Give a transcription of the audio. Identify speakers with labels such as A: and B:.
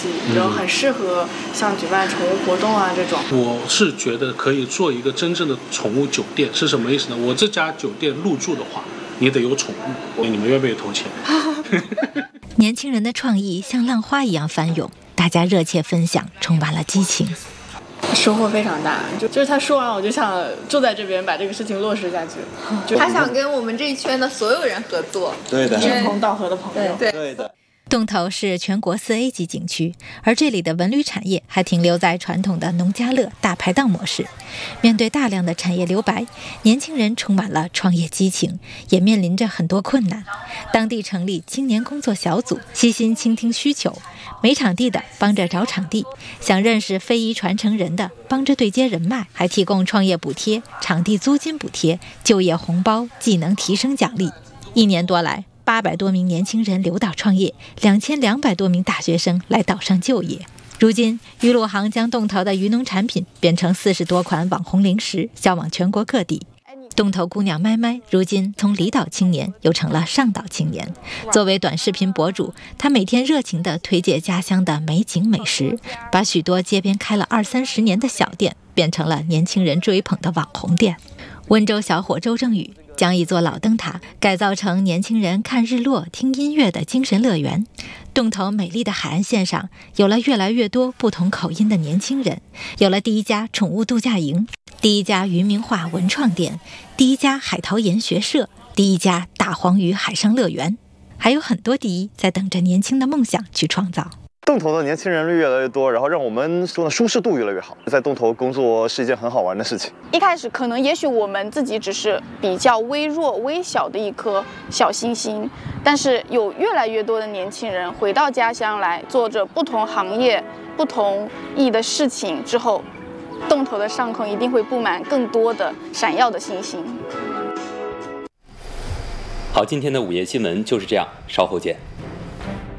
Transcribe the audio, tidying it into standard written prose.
A: 西，然后很适合像举办宠物活动啊这种。
B: 我是觉得可以做一个真正的宠物酒店，是什么意思呢？我这家酒店入住的话，你得有宠物，你们愿不愿意投钱？
C: 年轻人的创意像浪花一样翻涌，大家热切分享，充满了激情。
A: 收获非常大，就是他说完我就想住在这边把这个事情落实下去，
D: 他想跟我们这一圈的所有人合作，
E: 对的，
A: 志同道合的朋友，
E: 对的。
C: 洞头是全国4A 级景区，而这里的文旅产业还停留在传统的农家乐大排档模式。面对大量的产业留白，年轻人充满了创业激情，也面临着很多困难。当地成立青年工作小组，悉心倾听需求，没场地的帮着找场地，想认识非遗传承人的帮着对接人脉，还提供创业补贴、场地租金补贴、就业红包、技能提升奖励。1年多来，800多名年轻人留岛创业，2200多名大学生来岛上就业。如今，渔路行将洞头的渔农产品变成40多款网红零食，销往全国各地。洞头姑娘麦麦，如今从离岛青年又成了上岛青年。作为短视频博主，她每天热情地推介家乡的美景美食，把许多街边开了20-30年的小店变成了年轻人追捧的网红店。温州小伙周正宇将一座老灯塔改造成年轻人看日落、听音乐的精神乐园。洞头美丽的海岸线上，有了越来越多不同口音的年轻人，有了第一家宠物度假营，第一家渔民化文创店，第一家海淘研学社，第一家大黄鱼海上乐园，还有很多第一在等着年轻的梦想去创造。
E: 洞头的年轻人越来越多，然后让我们说呢舒适度越来越好。在洞头工作是一件很好玩的事情。
F: 一开始可能也许我们自己只是比较微弱微小的一颗小星星，但是有越来越多的年轻人回到家乡来，做着不同行业不同意义的事情之后，洞头的上空一定会布满更多的闪耀的星星。
G: 好，今天的午夜新闻就是这样，稍后见。